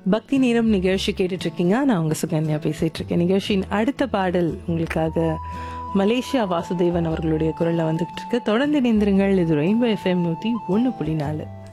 பக்தி நேரம் நிகழ்ச்சி கேட்டுட்டு இருக்கீங்க. நான் உங்க சுகன்யா பேசிட்டு இருக்கேன். நிகழ்ச்சியின் அடுத்த பாடல் உங்களுக்காக மலேசியா வாசுதேவன் அவர்களுடைய குரல்ல வந்துகிட்டு இருக்கு. தொடர்ந்து இணைந்திருங்கள். இது ரெயின்போ FM 101.4.